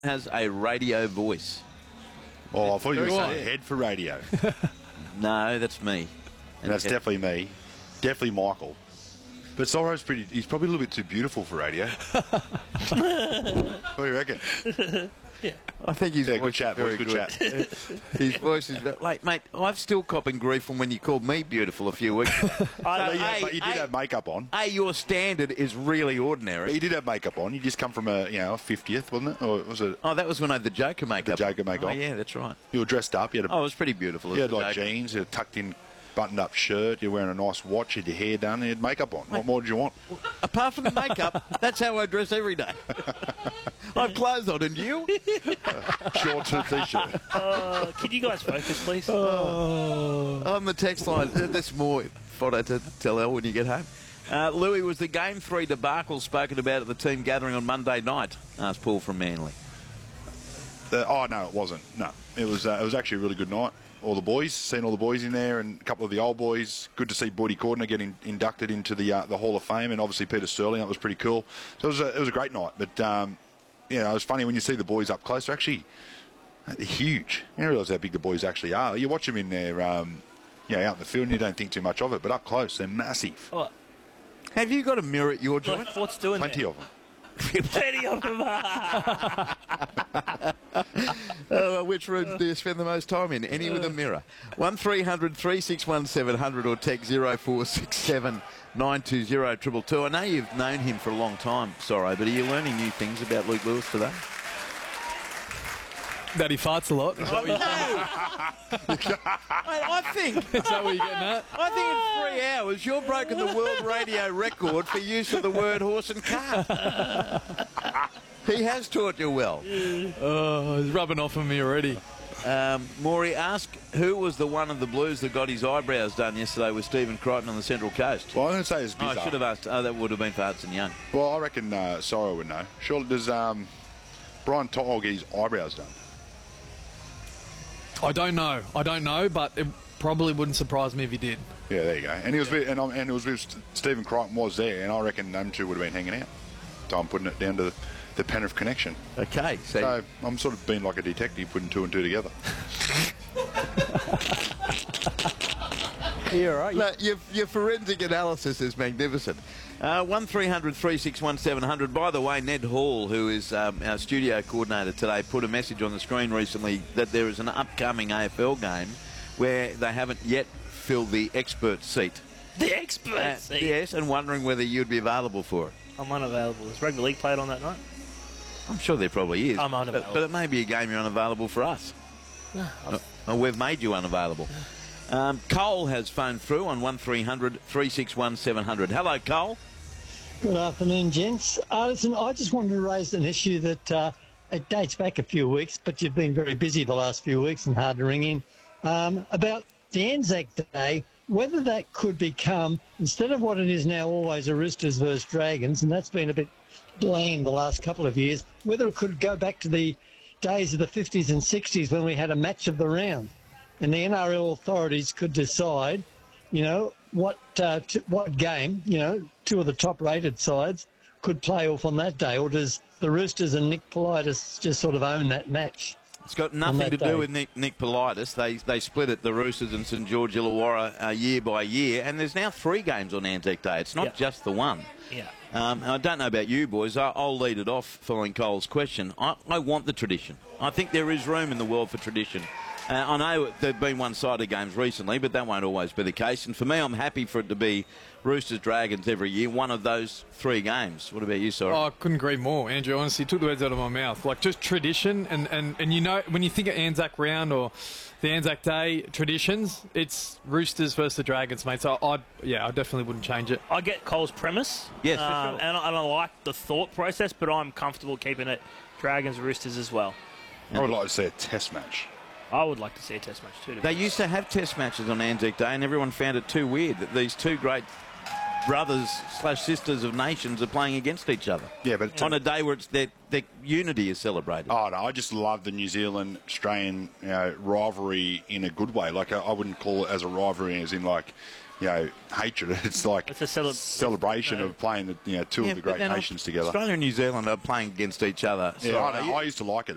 has a radio voice. Oh, I thought you were saying a head for radio. No, that's me. And that's definitely me. Definitely Michael. But Sorrow's he's probably a little bit too beautiful for radio. What do you reckon? Yeah. I think he's good chat, boys. Good chat. His voice is like, mate, I'm still copping grief from when you called me beautiful a few weeks ago. But you did have makeup on. Your standard is really ordinary. But you did have makeup on. You just come from a 50th, wasn't it? Or was it? Oh, that was when I had the Joker makeup. The Joker makeup. Oh, yeah, that's right. You were dressed up. You had it was pretty beautiful. You had like jeans, you had a tucked-in, buttoned-up shirt. You're wearing a nice watch. You had your hair done. And you had makeup on. What more did you want? Apart from the makeup, that's how I dress every day. I've clothes on, and you? Shorts and T-shirt. Can you guys focus, please? On the text line, there's more fodder to tell Elle when you get home. Louis, was the Game 3 debacle spoken about at the team gathering on Monday night? Asked Paul from Manly. No, it wasn't. No, it was actually a really good night. All the boys, seen all the boys in there, and a couple of the old boys. Good to see Boydie Cordner getting inducted into the Hall of Fame, and obviously Peter Sterling. That was pretty cool. So it was a great night. But it was funny when you see the boys up close. They're actually huge. You don't realise how big the boys actually are. You watch them in there, out in the field, and you don't think too much of it. But up close, they're massive. Oh. Have you got a mirror at your joint? What's doing Plenty there? of them. Plenty of them. Which room do you spend the most time in? Any with a mirror. 1300 361 700 or text 0467 920 222. I know you've known him for a long time, Sorrow, but are you learning new things about Luke Lewis today? That he farts a lot. I think. Is that what you're getting at? I think in 3 hours you've broken the world radio record for use of the word horse and cart. He has taught you well. Oh, he's rubbing off on me already. Maury, ask who was the one of the Blues that got his eyebrows done yesterday with Stephen Crichton on the Central Coast? Well, I'm going to say it's bizarre. I should have asked. That would have been for Hudson Young. Well, I reckon Sorrow would know. Surely does Brian To'o get his eyebrows done? I don't know, but it probably wouldn't surprise me if he did. Yeah, there you go. And he was with, and it was with Stephen Crichton was there, and I reckon them two would have been hanging out. So I'm putting it down to the Penrith connection. Okay, so I'm sort of being like a detective, putting two and two together. You're right. No, your forensic analysis is magnificent. 1300 361 700. By the way, Ned Hall, who is our studio coordinator today, put a message on the screen recently that there is an upcoming AFL game where they haven't yet filled the expert seat. The expert seat? Yes, and wondering whether you'd be available for it. I'm unavailable. Is rugby league played on that night? I'm sure there probably is. I'm unavailable. But it may be a game you're unavailable for us. Or we've made you unavailable. Cole has phoned through on 1300 361 700. Hello, Cole. Good afternoon, gents. Listen, I just wanted to raise an issue that it dates back a few weeks, but you've been very busy the last few weeks and hard to ring in, about the Anzac Day, whether that could become, instead of what it is now, always a Roosters versus Dragons, and that's been a bit bland the last couple of years, whether it could go back to the days of the 50s and 60s when we had a match of the round, and the NRL authorities could decide, what game, two of the top-rated sides could play off on that day, or does the Roosters and Nick Politis just sort of own that match? It's got nothing to do with Nick Politis. They split it, the Roosters and St George Illawarra, year by year, and there's now 3 games on Anzac Day. It's not just the one. Yeah. I don't know about you boys. I'll lead it off following Cole's question. I want the tradition. I think there is room in the world for tradition. I know there have been one-sided games recently, but that won't always be the case. And for me, I'm happy for it to be Roosters Dragons every year, one of those 3 games. What about you, Sorry? Oh, I couldn't agree more, Andrew. Honestly, you took the words out of my mouth. Like, just tradition, and when you think of Anzac Round or the Anzac Day traditions, it's Roosters versus the Dragons, mate. So I definitely wouldn't change it. I get Cole's premise. Yes, for sure. and I like the thought process, but I'm comfortable keeping it Dragons Roosters as well. I would like to see a test match. I would like to see a test match too. They used to have test matches on Anzac Day, and everyone found it too weird that these two great brothers/sisters of nations are playing against each other. Yeah, but on a day where their unity is celebrated. Oh no, I just love the New Zealand Australian rivalry in a good way. Like I wouldn't call it as a rivalry as in like hatred. It's like it's a celebration of playing two of the great nations together. Australia and New Zealand are playing against each other. Yeah, I used to like it.